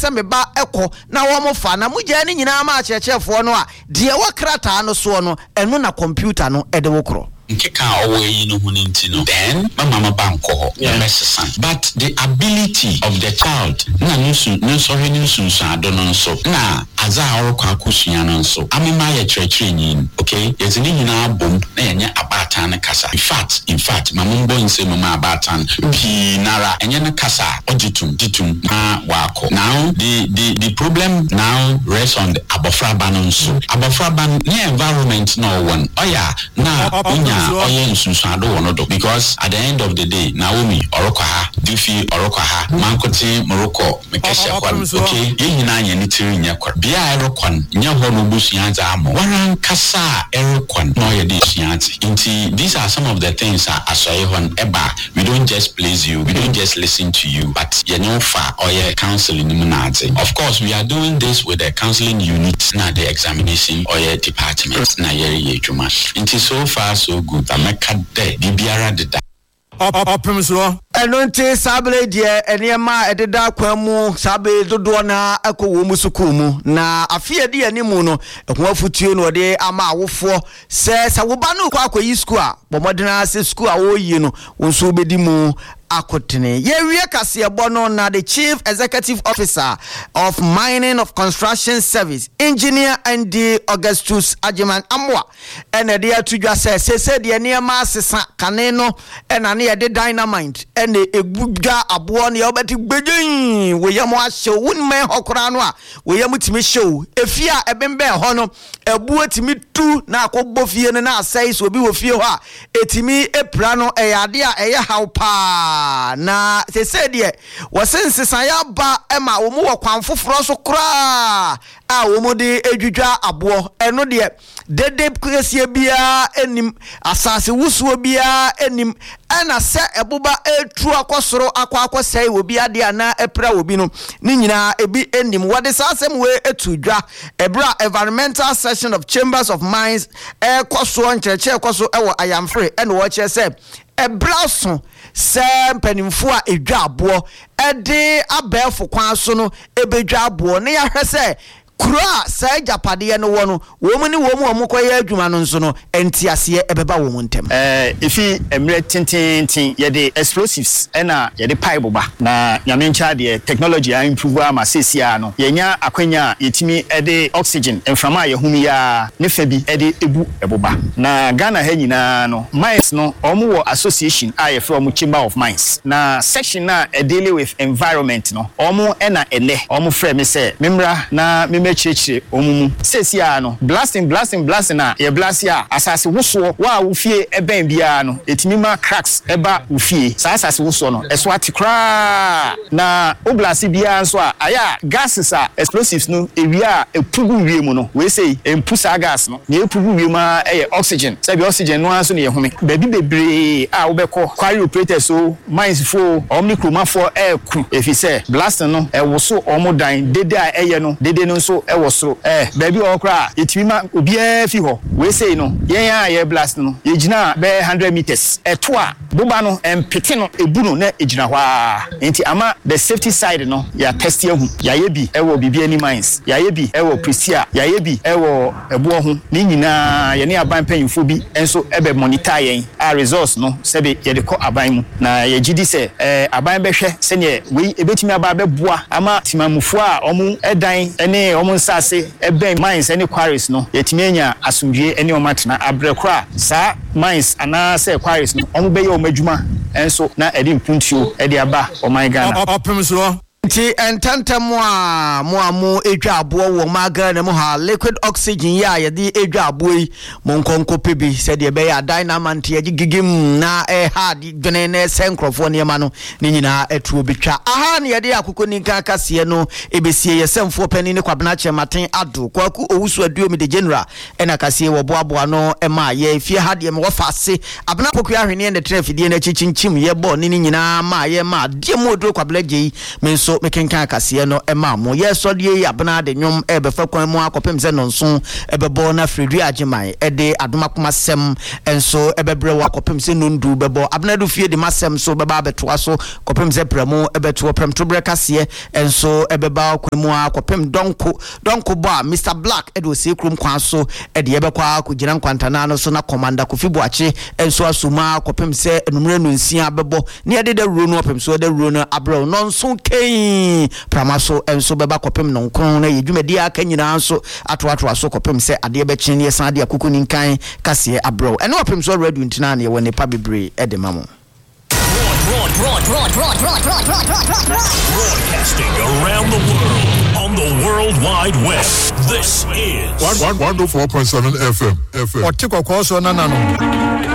se me ba ekọ na wo mo fa na mugya ni nyina ma chechefo no a de wo krata no so no eno na computer no ede wo kro nkeka owe no huninti no then mama banko ho but the ability of the child na nusu adono nso na aza orokwa akusua no nso amema ye church nyin okay yezini nyina bom na yenye abatan kasa in fact mama mbo nse mama abatan pinara enye ne kasa ojitum na wako now the problem now rests on the abofraba no nso abofraba ne environment no one oya na oye nsunsado wono do because at the end of the day Naomi orokaha Difi orokaha Mankote Morocco mekesha kwan okay yehina anye ni tiri nya kwa bia erokwan nya ho no busuanza amo waran kasa erokwan no ye de suanti inti these are some of the things asoye hon eba we don't just please you, we don't just listen to you, but you know fa oye counseling munate. Of course we are doing this with the counseling unit na the examination oye department na yeri juma inti so far so good ameka de bibiara de da opemso enonte sabele die enema ededa kwamu sabe dodo na akọ mu sukumu na afie de animu no ehun afutuo no de ama awofo se sawoba no kwa akoyi school a bomodena se school a wo yi no wonso obedi mu akotene yewie kase bono na the chief executive officer of mining of construction service engineer and Augustus Ajiman Amwa ene de atudwa se de niema asesa kane no ena ne de dynamite ene egbuga abo ne obeti gbegin we yam ahye wonme hokora no a we yam timi show efia ebembe ho no ebu atimi tu na akobbo fie ne na asai so obi wo fie ho a etimi epra no eyade a eye hawpa na se de wosensesan ya ba ema wo mu wakwan foforo so kra a wo mu de edwudwa abo eno de dede kresie bia enim asase wusuo bia enim ana se eboba etu akosoro akwakosai wo bia de ana epra wo bi no ni nyina ebi enim wode sasem we etudwa ebra environmental section of chambers of mines koso ncheche koso ewo ayamfre ene wo che se ebraso se mpanimfo a edwa abo ede abefo kwan so no ebedwa abo ne ya hwese kura sa japade no wono wo mu ni wo mu omukoye adwuma no nso no entiase ebeba wo mu ntem ifi emre tintin ye de explosives ena ye de pipe ba na nyamencha de technology a improve ama sesia no yenya akwanya yetimi ede oxygen emframa ye humi ya ne fa bi ede ebu eboba na Ghana ha nyina no mines no omu wo association a ye from Chamber of Mines na section na deal with environment no omu ena ene omu frɛ me sɛ memra na chechire omumu sesia no blasting na ye blasia asase woso wa wofie eben bia no etimi ma cracks eba wofie sa asase woso no eso atikra na oblasi bia nso a aya gases a explosives no ewia epugu wie mu no we say empusa gas no na epugu wie ma oxygen sabi oxygen no anso na ye home baby bebre a wobekọ quarry operators so mines fo omnikroma fo eku efise blasting no ewoso omodan dede a eye no dede no nso ewosoro baby okra etimima obia fi ho we say no yen ya ye blast no ye gina be 100 meters eto a boba no empete no ebu no na egina hwa enti ama the safety side no ya test ehu ya ye bi ewo bibia ni mines ya ye bi ewo prisia ya ye bi ewo ebo ho ni nyina ye ne aban panyimfo bi enso ebe monitor yen a resource no sebe ye de ko aban mu na ye gidi se aban behwe se ne we ebetimi aba beboa ama timamufo a omu edan ene omu nsase ebe mines ene quarries no yetimi anya asumdwe ene omatena abrekra sa mines ana se quarries no omu beye omadwuma enso na edi mpuntio edi aba oman Ghana opemso ti entantam a mo edwa abo wo maga na mo ha liquid oxygen ya ye di edwa abo yi mo nkonko pebi se de be ya dynamite ye gigim na ha di dwene na senkrofo ne ma no ni nyina etuo betwa aha ne ye de akoko ni kan kase no ebesie ye semfo pani ne kwabena chematen ado kwaku owusu aduo mi de general ena kase wo boaboa no ma ye fie ha de me wo fase abena koku ahwene ne trafidie na chichinchim ye bo ni nyina ma ye ma de mo do kwabela gei menso nso mekenkan akase no ema mo yeso de abena de nwom ebefa kwan mu akopem se no nso ebebo na Fredri Agiman ede adomakoma sem enso ebebre wa akopem se nondu bebo abena do fie de masem so beba beto aso kopem se premo ebeto prem to bre kase enso ebeba kwan mu akopem donko bo a Mr Black edo se krum kwan so ede ebekwa akugina nkwantana no so na commander Kofi Boache enso asuma kopem se enumre no nsia bebo ne ede de ro no opem so de ro no abro no nso kei pramaso enso beba kopem no nkron na yedwumadi aka nyina nso atoato so kopem se ade be kyen ne san de akoko ninkan kase abro ene opem so radio ntina na ye woni pa bebre ede mamo broadcasting around the world on the World Wide Web. This is 104.7 FM. Otiko kwa so nanano.